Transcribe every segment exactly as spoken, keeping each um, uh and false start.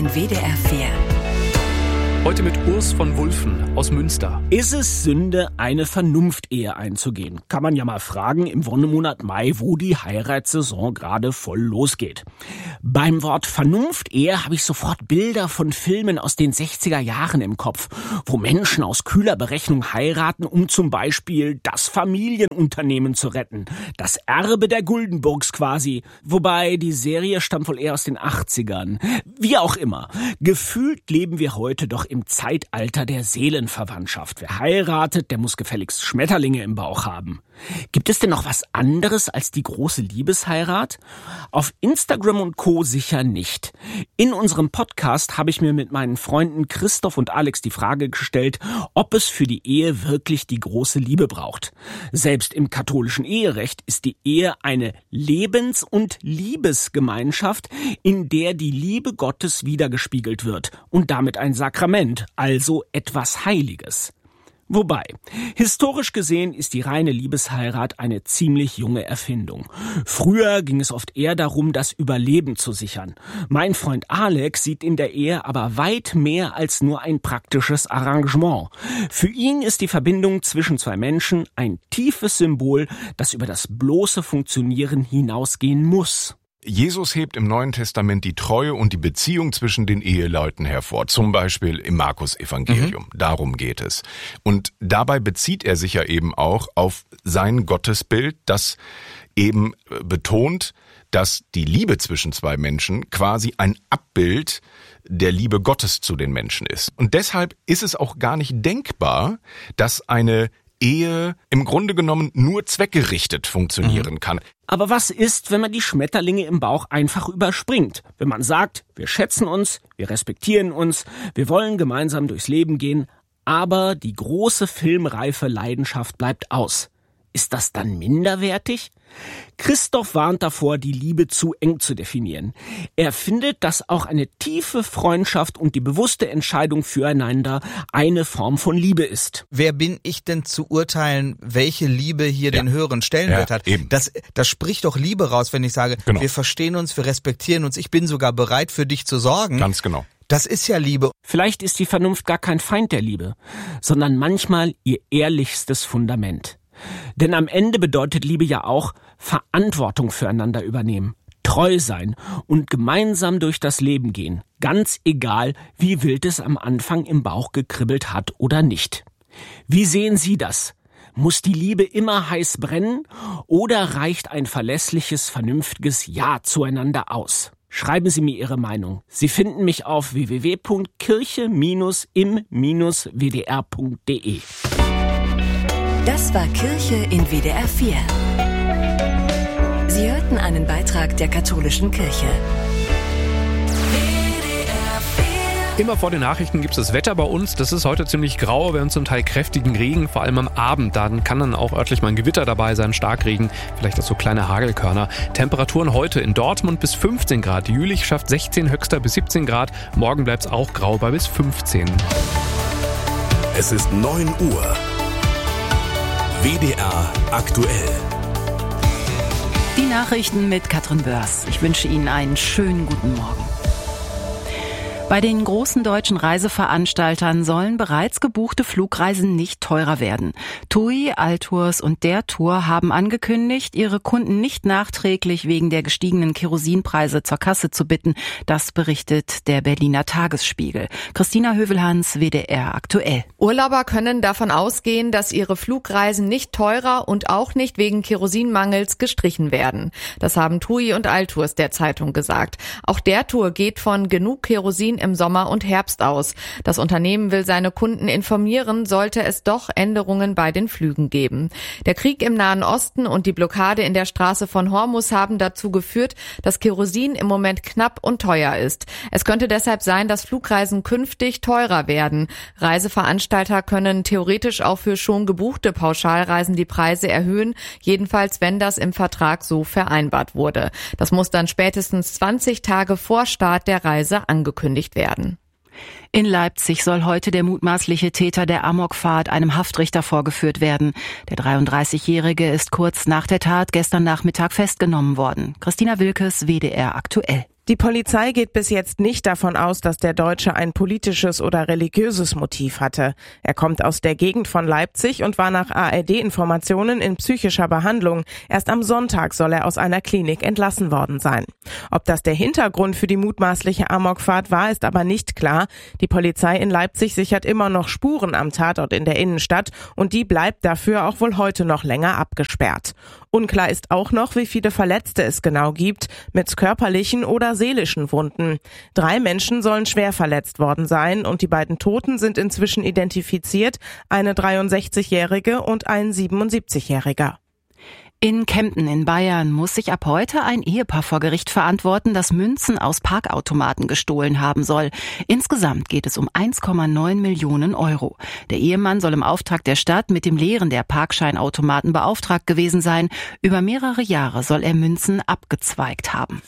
W D R vier. Heute mit Urs von Wulfen aus Münster. Ist es Sünde, eine Vernunftehe einzugehen? Kann man ja mal fragen im Wonnemonat Mai, wo die Heiratssaison gerade voll losgeht. Beim Wort Vernunftehe habe ich sofort Bilder von Filmen aus den sechziger Jahren im Kopf, wo Menschen aus kühler Berechnung heiraten, um zum Beispiel das Familienunternehmen zu retten. Das Erbe der Guldenburgs quasi. Wobei die Serie stammt wohl eher aus den achtzigern. Wie auch immer. Gefühlt leben wir heute doch im Zeitalter der Seelenverwandtschaft. Wer heiratet, der muss gefälligst Schmetterlinge im Bauch haben. Gibt es denn noch was anderes als die große Liebesheirat? Auf Instagram und Co. sicher nicht. In unserem Podcast habe ich mir mit meinen Freunden Christoph und Alex die Frage gestellt, ob es für die Ehe wirklich die große Liebe braucht. Selbst im katholischen Eherecht ist die Ehe eine Lebens- und Liebesgemeinschaft, in der die Liebe Gottes wiedergespiegelt wird und damit ein Sakrament, also etwas Heiliges. Wobei, historisch gesehen ist die reine Liebesheirat eine ziemlich junge Erfindung. Früher ging es oft eher darum, das Überleben zu sichern. Mein Freund Alex sieht in der Ehe aber weit mehr als nur ein praktisches Arrangement. Für ihn ist die Verbindung zwischen zwei Menschen ein tiefes Symbol, das über das bloße Funktionieren hinausgehen muss. Jesus hebt im Neuen Testament die Treue und die Beziehung zwischen den Eheleuten hervor, zum Beispiel im Markus-Evangelium. Mhm. Darum geht es. Und dabei bezieht er sich ja eben auch auf sein Gottesbild, das eben betont, dass die Liebe zwischen zwei Menschen quasi ein Abbild der Liebe Gottes zu den Menschen ist. Und deshalb ist es auch gar nicht denkbar, dass eine Ehe im Grunde genommen nur zweckgerichtet funktionieren kann. Aber was ist, wenn man die Schmetterlinge im Bauch einfach überspringt? Wenn man sagt, wir schätzen uns, wir respektieren uns, wir wollen gemeinsam durchs Leben gehen, aber die große filmreife Leidenschaft bleibt aus. Ist das dann minderwertig? Christoph warnt davor, die Liebe zu eng zu definieren. Er findet, dass auch eine tiefe Freundschaft und die bewusste Entscheidung füreinander eine Form von Liebe ist. Wer bin ich denn zu urteilen, welche Liebe hier ja. den höheren Stellenwert ja, hat? Eben. Das, das spricht doch Liebe raus, wenn ich sage, genau. wir verstehen uns, wir respektieren uns, ich bin sogar bereit, für dich zu sorgen. Ganz genau. Das ist ja Liebe. Vielleicht ist die Vernunft gar kein Feind der Liebe, sondern manchmal ihr ehrlichstes Fundament. Denn am Ende bedeutet Liebe ja auch Verantwortung füreinander übernehmen, treu sein und gemeinsam durch das Leben gehen, ganz egal, wie wild es am Anfang im Bauch gekribbelt hat oder nicht. Wie sehen Sie das? Muss die Liebe immer heiß brennen oder reicht ein verlässliches, vernünftiges Ja zueinander aus? Schreiben Sie mir Ihre Meinung. Sie finden mich auf w w w punkt kirche Bindestrich im Bindestrich w d r punkt d e. Das war Kirche in W D R vier. Sie hörten einen Beitrag der katholischen Kirche. Immer vor den Nachrichten gibt es das Wetter bei uns. Das ist heute ziemlich grau, wir haben zum Teil kräftigen Regen, vor allem am Abend. Dann kann dann auch örtlich mal ein Gewitter dabei sein, Starkregen, vielleicht auch so kleine Hagelkörner. Temperaturen heute in Dortmund bis fünfzehn Grad. Jülich schafft sechzehn, Höxter bis siebzehn Grad. Morgen bleibt es auch grau bei bis fünfzehn. Es ist neun Uhr. W D R aktuell. Die Nachrichten mit Katrin Börs. Ich wünsche Ihnen einen schönen guten Morgen. Bei den großen deutschen Reiseveranstaltern sollen bereits gebuchte Flugreisen nicht teurer werden. T U I, Altours und der Tour haben angekündigt, ihre Kunden nicht nachträglich wegen der gestiegenen Kerosinpreise zur Kasse zu bitten. Das berichtet der Berliner Tagesspiegel. Christina Hövelhans, W D R aktuell. Urlauber können davon ausgehen, dass ihre Flugreisen nicht teurer und auch nicht wegen Kerosinmangels gestrichen werden. Das haben T U I und Altours der Zeitung gesagt. Auch der Tour geht von genug Kerosin im Sommer und Herbst aus. Das Unternehmen will seine Kunden informieren, sollte es doch Änderungen bei den Flügen geben. Der Krieg im Nahen Osten und die Blockade in der Straße von Hormuz haben dazu geführt, dass Kerosin im Moment knapp und teuer ist. Es könnte deshalb sein, dass Flugreisen künftig teurer werden. Reiseveranstalter können theoretisch auch für schon gebuchte Pauschalreisen die Preise erhöhen, jedenfalls wenn das im Vertrag so vereinbart wurde. Das muss dann spätestens zwanzig Tage vor Start der Reise angekündigt werden. In Leipzig soll heute der mutmaßliche Täter der Amokfahrt einem Haftrichter vorgeführt werden. Der dreiunddreißigjährige ist kurz nach der Tat gestern Nachmittag festgenommen worden. Christina Wilkes, W D R aktuell. Die Polizei geht bis jetzt nicht davon aus, dass der Deutsche ein politisches oder religiöses Motiv hatte. Er kommt aus der Gegend von Leipzig und war nach A R D-Informationen in psychischer Behandlung. Erst am Sonntag soll er aus einer Klinik entlassen worden sein. Ob das der Hintergrund für die mutmaßliche Amokfahrt war, ist aber nicht klar. Die Polizei in Leipzig sichert immer noch Spuren am Tatort in der Innenstadt und die bleibt dafür auch wohl heute noch länger abgesperrt. Unklar ist auch noch, wie viele Verletzte es genau gibt, mit körperlichen oder seelischen Wunden. Drei Menschen sollen schwer verletzt worden sein und die beiden Toten sind inzwischen identifiziert, eine dreiundsechzigjährige und ein siebenundsiebzigjähriger. In Kempten in Bayern muss sich ab heute ein Ehepaar vor Gericht verantworten, das Münzen aus Parkautomaten gestohlen haben soll. Insgesamt geht es um eins Komma neun Millionen Euro. Der Ehemann soll im Auftrag der Stadt mit dem Leeren der Parkscheinautomaten beauftragt gewesen sein. Über mehrere Jahre soll er Münzen abgezweigt haben.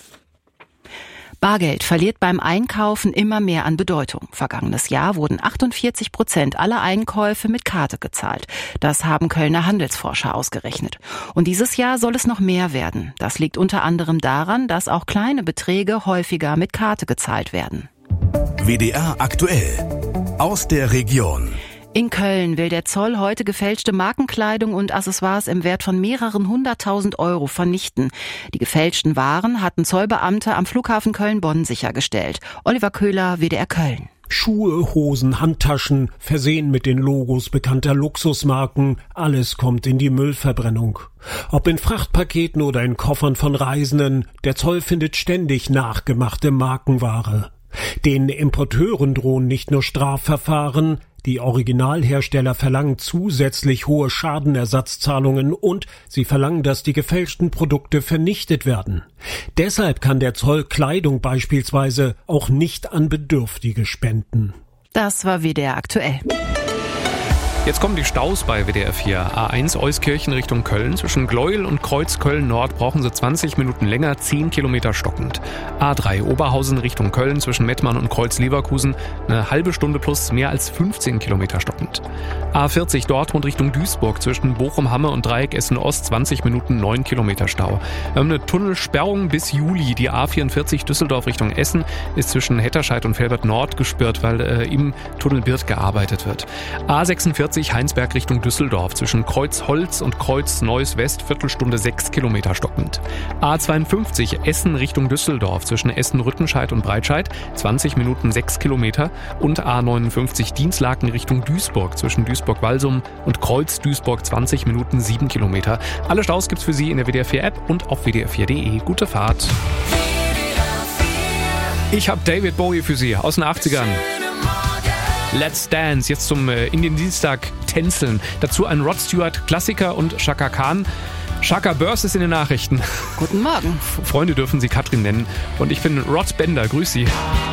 Bargeld verliert beim Einkaufen immer mehr an Bedeutung. Vergangenes Jahr wurden achtundvierzig Prozent aller Einkäufe mit Karte gezahlt. Das haben Kölner Handelsforscher ausgerechnet. Und dieses Jahr soll es noch mehr werden. Das liegt unter anderem daran, dass auch kleine Beträge häufiger mit Karte gezahlt werden. W D R aktuell aus der Region. In Köln will der Zoll heute gefälschte Markenkleidung und Accessoires im Wert von mehreren hunderttausend Euro vernichten. Die gefälschten Waren hatten Zollbeamte am Flughafen Köln-Bonn sichergestellt. Oliver Köhler, W D R Köln. Schuhe, Hosen, Handtaschen, versehen mit den Logos bekannter Luxusmarken, alles kommt in die Müllverbrennung. Ob in Frachtpaketen oder in Koffern von Reisenden, der Zoll findet ständig nachgemachte Markenware. Den Importeuren drohen nicht nur Strafverfahren, die Originalhersteller verlangen zusätzlich hohe Schadenersatzzahlungen und sie verlangen, dass die gefälschten Produkte vernichtet werden. Deshalb kann der Zoll Kleidung beispielsweise auch nicht an Bedürftige spenden. Das war W D R aktuell. Jetzt kommen die Staus bei W D R vier. A eins Euskirchen Richtung Köln. Zwischen Gleuel und Kreuz Köln-Nord brauchen Sie zwanzig Minuten länger, zehn Kilometer stockend. A drei Oberhausen Richtung Köln zwischen Mettmann und Kreuz Leverkusen. Eine halbe Stunde plus mehr als fünfzehn Kilometer stockend. A vierzig Dortmund Richtung Duisburg zwischen Bochum-Hamme und Dreieck Essen-Ost zwanzig Minuten, neun Kilometer Stau. Wir haben eine Tunnelsperrung bis Juli. Die A vierundvierzig Düsseldorf Richtung Essen ist zwischen Hetterscheid und Velbert-Nord gesperrt, weil äh, im Tunnel Birth gearbeitet wird. A sechsundvierzig Heinsberg Richtung Düsseldorf zwischen Kreuz Holz und Kreuz Neuss West Viertelstunde sechs Kilometer stockend. A zweiundfünfzig Essen Richtung Düsseldorf zwischen Essen-Rüttenscheid und Breitscheid zwanzig Minuten sechs Kilometer und A neunundfünfzig Dienstlaken Richtung Duisburg zwischen Duisburg-Walsum und Kreuz Duisburg zwanzig Minuten sieben Kilometer. Alle Staus gibt's für Sie in der W D R vier App und auf W D R vier Punkt de. Gute Fahrt. Ich habe David Bowie für Sie aus den achtzigern. Let's Dance, jetzt zum äh, in den Dienstag tänzeln. Dazu ein Rod Stewart Klassiker und Chaka Khan. Chaka Börs ist in den Nachrichten. Guten Morgen. Freunde dürfen Sie Katrin nennen. Und ich bin Rod Bender. Grüß Sie.